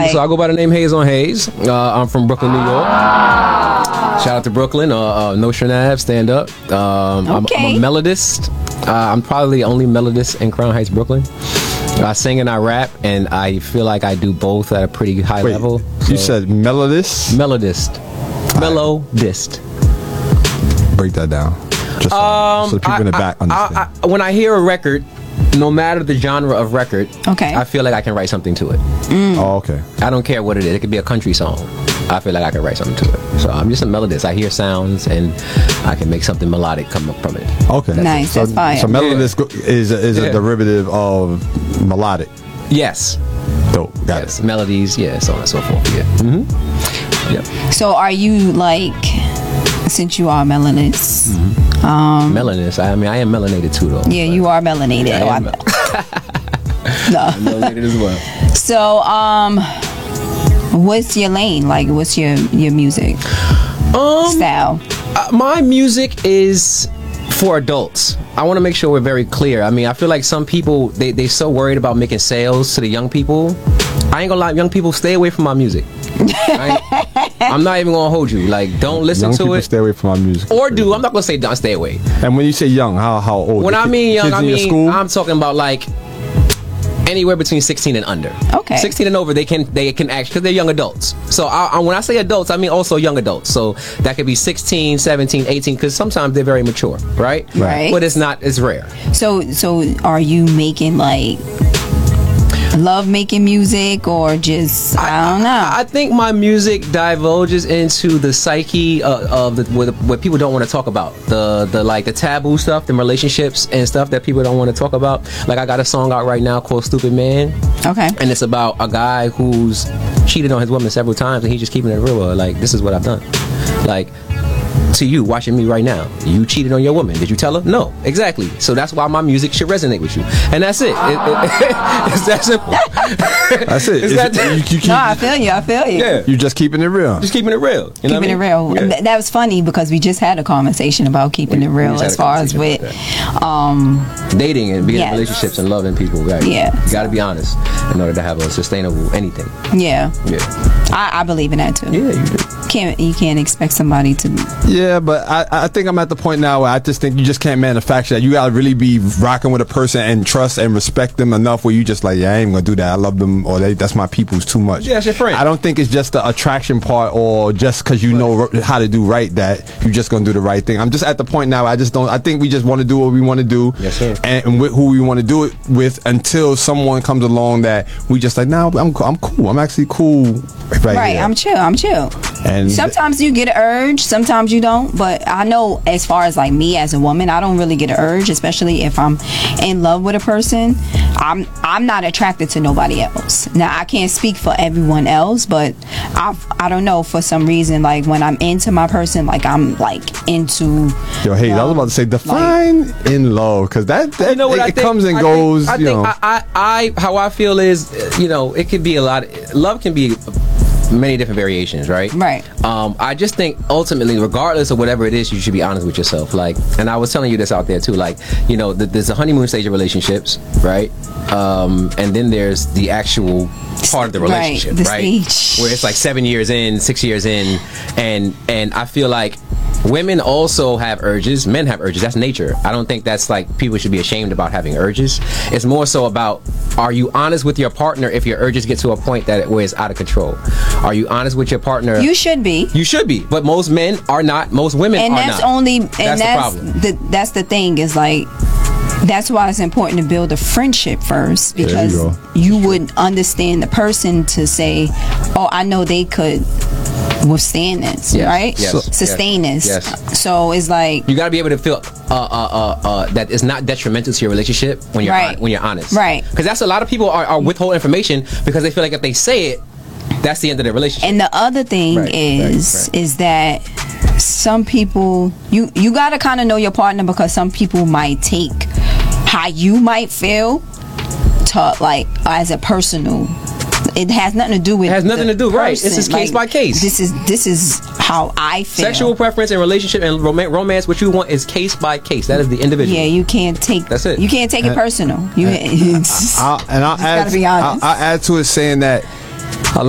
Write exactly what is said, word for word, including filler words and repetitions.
like, so I go by the name Hayes on Hayes. Uh, I'm from Brooklyn, New York. Shout out to Brooklyn. Uh, uh, Notion Ave, stand up. Um, okay. I'm, I'm a melodist. Uh, I'm probably the only melodist in Crown Heights, Brooklyn. I sing and I rap, and I feel like I do both at a pretty high Wait, level. You So- said melodist? Melodist. Melodist. Break that down. Just so, Um, so the people I, in the back I, understand. I, I, when I hear a record, no matter the genre of record, Okay. I feel like I can write something to it. Oh, okay. I don't care what it is. It could be a country song. I feel like I can write something to it. So I'm just a melodist. I hear sounds and I can make something melodic come up from it. Okay. Nice, So, that's fire. so melodist go- is a, is a Yeah. derivative of melodic. Yes. Dope. Got Yes. Melodies. Yeah. So on and so forth. Yeah. Mm-hmm. Yeah. so are you like, since you are melanist, Melanist. I mean, I am melanated too, though. yeah, you are melanated. I Oh, I am know. I'm melanated as well. So, um, what's your lane? Like, what's your your music Um, style? uh, my music is for adults. I want to make sure we're very clear. I mean, I feel like some people they they so worried about making sales to the young people. I ain't gonna lie, young people, stay away from my music. I ain't- I'm not even gonna hold you. Like, don't listen Young to people it, stay away from our music. or do. I'm not gonna say don't stay away. And when you say young, how how old? When The I ki- mean young, kids I in your mean school? I'm talking about like anywhere between sixteen and under. Okay. sixteen and over, they can they can act because they're young adults. So I, I, when I say adults, I mean also young adults. So that could be sixteen, seventeen, eighteen, because sometimes they're very mature, right? Right. But it's not. It's rare. So, so are you making like love making music or just I, don't know? I think my music divulges into the psyche uh, of the what, what people don't want to talk about. The the like the taboo stuff, the relationships and stuff that people don't want to talk about. Like I got a song out right now called "Stupid Man." Okay. And it's about a guy who's cheated on his woman several times, and he's just keeping it real. with her. Like, this is what I've done. Like, to you, watching me right now, you cheated on your woman. Did you tell her? No. Exactly. So that's why my music should resonate with you. And that's it. it, it it's that simple. That's it. Is Is that- it- you, you, keep, No, I feel you. I feel you. Yeah. you just keeping it real. Just keeping it real. You know what I Keeping it mean? real. Yeah. Th- that was funny because we just had a conversation about keeping We- it we real just had as a far as with, conversation um, Dating and being Yes. in relationships and loving people. Right? Yeah. You got to be honest in order to have a sustainable anything. yeah. Yeah. I, I believe in that too. Yeah, you do. Can't you can't expect somebody to? Yeah, but I, I think I'm at the point now where I just think you just can't manufacture that. You gotta really be rocking with a person and trust and respect them enough where you just like, yeah, I ain't gonna do that. I love them, or they, that's my people's too much. Yeah, it's your friend. I don't think it's just the attraction part, or just because you know r- how to do right that you're just gonna do the right thing. I'm just at the point now. I just don't. I think we just want to do what we want to do, Yes, sir. and, and with who we want to do it with until someone comes along that we just like. Now I'm I'm cool. I'm actually cool. Right. Right. here. I'm chill. I'm chill. And Sometimes you get an urge, sometimes you don't. But I know, as far as like me as a woman, I don't really get an urge, especially if I'm in love with a person. I'm I'm not attracted to nobody else. Now I can't speak for everyone else, but I I don't know, for some reason, like when I'm into my person, like I'm like into. Yo, hey, I was about to say define in love, because that, that You know what it, I it think? comes and I goes. Think, I you think know, I, I, I, how I feel is, uh, you know, it could be a lot. Of, love can be many different variations, right? Right. Um, I just think ultimately, regardless of whatever it is, you should be honest with yourself. Like, and I was telling you this out there too. Like, you know, th- there's a honeymoon stage of relationships, right? Um, and then there's the actual part of the Right, relationship, the right? stage. Where it's like seven years in, six years in, and and I feel like women also have urges. Men have urges. That's nature. I don't think that's like people should be ashamed about having urges. It's more so about, are you honest with your partner if your urges get to a point that it, where it's out of control? Are you honest with your partner? You should be. You should be, but most men are not. Most women And are that's not. only and That's that's, the problem. the that's the thing is like. That's why it's important to build a friendship first, There you because go. you would understand the person to say, "Oh, I know they could withstand this, Yes, right? yes, So- yes, sustain this." yes. So it's like, You got to be able to feel uh, uh, uh, uh, that it's not detrimental to your relationship when you're Right. hon- when you're honest, Right. Because that's a lot of people are, are withhold information because they feel like if they say it, that's the end of their relationship. and the other thing Right, is, right, right. is that some people, you you got to kind of know your partner, because some people might take how you might feel to like as a personal. It has nothing to do with. It has nothing the to do, right. This person. is case Like, by case. This is this is how I feel. Sexual preference and relationship and rom- romance, what you want is case by case. That is the individual. Yeah, you can't take. That's it. You can't take it personal. You. I'll, and I'll Just add, gotta be honest. I'll, I'll add to it saying that